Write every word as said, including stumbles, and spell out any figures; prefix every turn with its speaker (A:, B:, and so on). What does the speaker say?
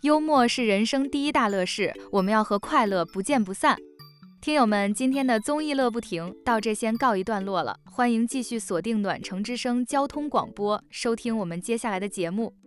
A: 幽默是人生第一大乐事，我们要和快乐不见不散。听友们，今天的综艺乐不停到这先告一段落了，欢迎继续锁定暖城之声交通广播，收听我们接下来的节目。